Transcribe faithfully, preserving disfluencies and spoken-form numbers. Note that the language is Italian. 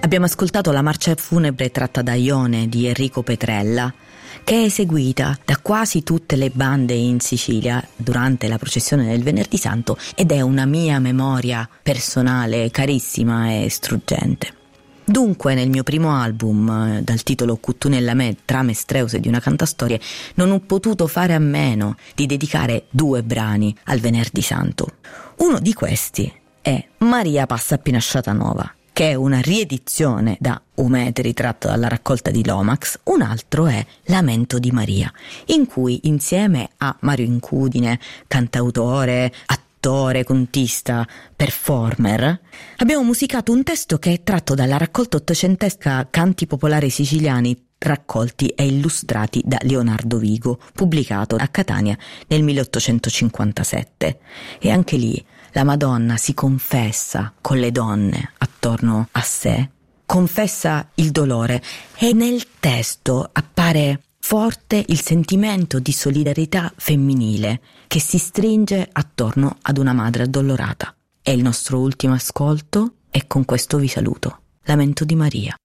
Abbiamo ascoltato la marcia funebre tratta da Ione di Enrico Petrella, che è eseguita da quasi tutte le bande in Sicilia durante la processione del Venerdì Santo ed è una mia memoria personale carissima e struggente. Dunque, nel mio primo album, dal titolo Cuttunella me, trame streuse di una cantastorie, non ho potuto fare a meno di dedicare due brani al Venerdì Santo. Uno di questi è Maria passa a Pinasciata Nova, che è una riedizione da Umetri tratto dalla raccolta di Lomax. Un altro è Lamento di Maria, in cui insieme a Mario Incudine, cantautore, attore, contista, performer, abbiamo musicato un testo che è tratto dalla raccolta ottocentesca Canti popolari siciliani raccolti e illustrati da Leonardo Vigo, pubblicato a Catania nel milleottocentocinquantasette. E anche lì la Madonna si confessa con le donne attorno a sé, confessa il dolore e nel testo appare forte il sentimento di solidarietà femminile che si stringe attorno ad una madre addolorata. È il nostro ultimo ascolto e con questo vi saluto. Lamento di Maria.